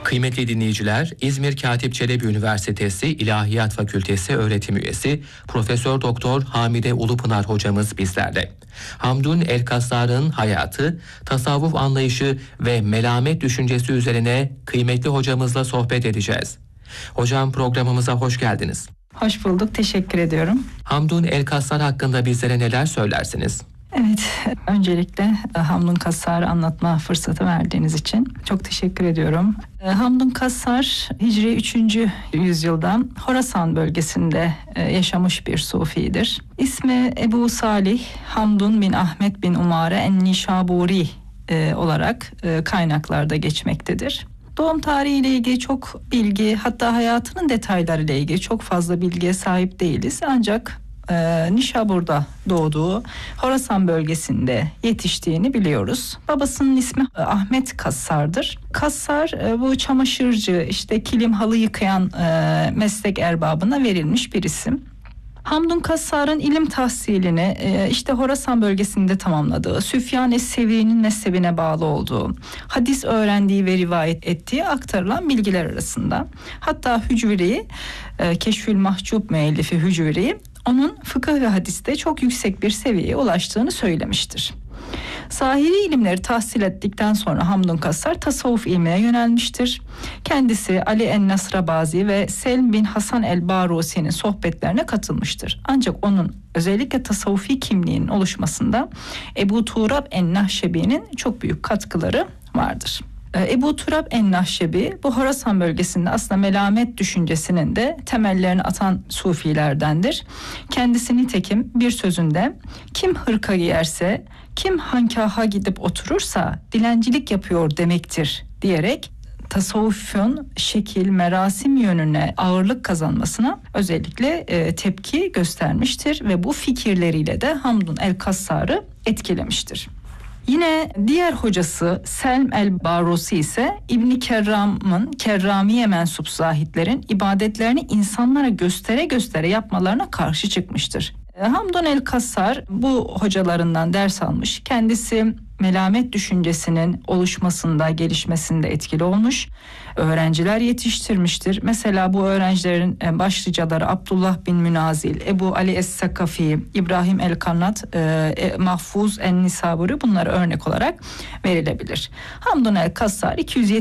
Kıymetli dinleyiciler, İzmir Katip Çelebi Üniversitesi İlahiyat Fakültesi öğretim üyesi Profesör Doktor Hamide Ulupınar hocamız bizlerle. Hamdun El-Kassar'ın hayatı, tasavvuf anlayışı ve melamet düşüncesi üzerine kıymetli hocamızla sohbet edeceğiz. Hocam, programımıza hoş geldiniz. Hoş bulduk, teşekkür ediyorum. Hamdun El-Kassar hakkında bizlere neler söylersiniz? Evet, öncelikle Hamdun Kassar'ı anlatma fırsatı verdiğiniz için çok teşekkür ediyorum. Hamdun Kassar, Hicri 3. yüzyılda Horasan bölgesinde yaşamış bir sufidir. İsmi Ebu Salih Hamdun bin Ahmet bin Umare en-Nişaburi olarak kaynaklarda geçmektedir. Doğum tarihiyle ilgili çok bilgi, hatta hayatının detaylarıyla ilgili çok fazla bilgiye sahip değiliz. Ancak Nişabur'da doğduğu, Horasan bölgesinde yetiştiğini biliyoruz. Babasının ismi Ahmet Kassar'dır. Kassar bu çamaşırcı, kilim halı yıkayan meslek erbabına verilmiş bir isim. Hamdun Kassar'ın ilim tahsilini Horasan bölgesinde tamamladığı, Süfyan Es-Sevri'nin mezhebine bağlı olduğu, hadis öğrendiği ve rivayet ettiği aktarılan bilgiler arasında. Hatta Hücviri, Keşfül Mahcup müellifi Hücviri, onun fıkıh ve hadiste çok yüksek bir seviyeye ulaştığını söylemiştir. Zahiri ilimleri tahsil ettikten sonra Hamdun Kassar tasavvuf ilmine yönelmiştir. Kendisi Ali en-Nasrabazi ve Selm bin Hasan el-Barusi'nin sohbetlerine katılmıştır. Ancak onun özellikle tasavvufi kimliğinin oluşmasında Ebu Turab en-Nahşebi'nin çok büyük katkıları vardır. Ebu Turab en-Nahşebi bu Horasan bölgesinde aslında melamet düşüncesinin de temellerini atan sufilerdendir. Kendisi nitekim bir sözünde kim hırka giyerse, kim hankaha gidip oturursa dilencilik yapıyor demektir diyerek tasavvufun şekil, merasim yönüne ağırlık kazanmasına özellikle tepki göstermiştir ve bu fikirleriyle de Hamdun el-Kassar'ı etkilemiştir. Yine diğer hocası Selm el-Barusi ise İbn Kerram'ın, Kerramiye mensup zahitlerin ibadetlerini insanlara göstere göstere yapmalarına karşı çıkmıştır. Hamdun el-Kassar bu hocalarından ders almış. Kendisi melamet düşüncesinin oluşmasında, gelişmesinde etkili olmuş. Öğrenciler yetiştirmiştir. Mesela bu öğrencilerin başlıcaları Abdullah bin Münazil, Ebu Ali Es-Sakafi, İbrahim el-Kannat, Mahfuz en-Nisaburi, bunlara örnek olarak verilebilir. Hamdun el-Kassar 270